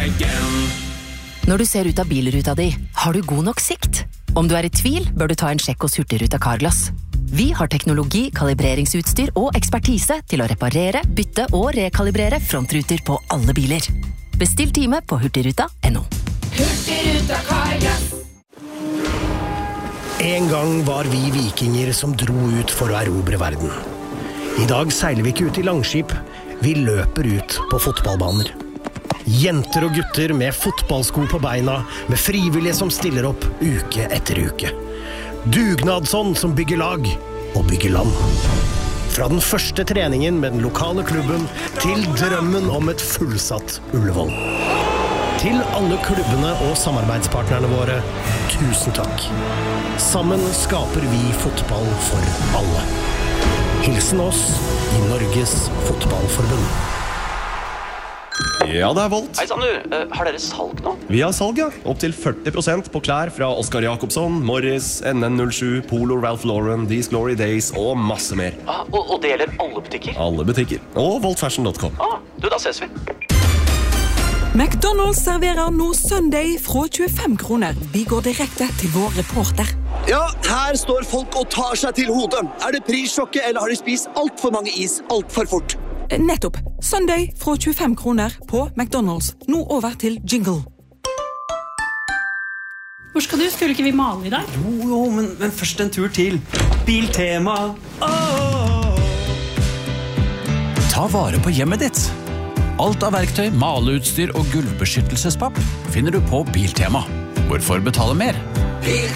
again. Når du ser ut av bilruta di, har du god nok sikt? Om du er I tvil, bør du ta en sjekk hos Hurtigruten Carglass. Vi har teknologi, kalibreringsutstyr og ekspertise til å reparere, bytte og rekalibrere frontruter på alle biler. Bestill time på hurtigruta.no. Hurtigruten Carglass. En gang var vi vikinger som dro ut for å erobre verden. I dag seiler vi ikke ut I langskip, vi løper ut på fotballbaner. Jenter og gutter med fotballsko på beina, med frivillige som stiller opp uke etter uke. Dugnadsånd som bygger lag og bygger land. Fra den første treningen med den lokale klubben til drømmen om et fullsatt Ullevål. Til alle klubbene og samarbeidspartnerne våre, tusen takk. Sammen skaper vi fotball for alle. Hilsen oss I Norges Fotballforbund. Ja, det Volt. Hei, sann du. Har dere salg nå? Vi har salg, ja. Opp til 40% på klær fra Oscar Jacobsson, Morris, NN07, Polo, Ralph Lauren, These Glory Days og masse mer. Og det gjelder alle butikker? Alle butikker. Og voltfashion.com. Da ses vi. McDonald's serverer nå Sunday fra 25 kroner. Vi går direkte til vår reporter. Ja, her står folk og tar seg til hodet. Det prissjokket, eller har de spist alt for mange is, alt for fort? Nettopp. Sunday fra 25 kroner på McDonald's. Nå over til jingle. Hvor skal du? Skulle ikke vi male I dag? Jo, men først en tur til Biltema. Ta vare på hjemmet ditt. Alt av verktøy, maleutstyr og gulvbeskyttelsespapp finner du på Biltema. Hvorfor betale mer? Biltema.